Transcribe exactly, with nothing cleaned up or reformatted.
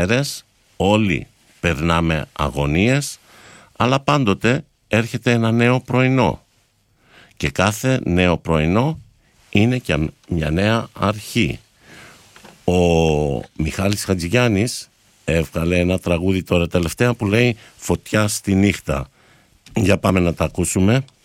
μέρες, όλοι περνάμε αγωνίες, αλλά πάντοτε έρχεται ένα νέο πρωινό. Και κάθε νέο πρωινό είναι και μια νέα αρχή. Ο Μιχάλης Χατζηγιάννης έβγαλε ένα τραγούδι τώρα τελευταία που λέει «Φωτιά στη νύχτα». Για πάμε να τα ακούσουμε.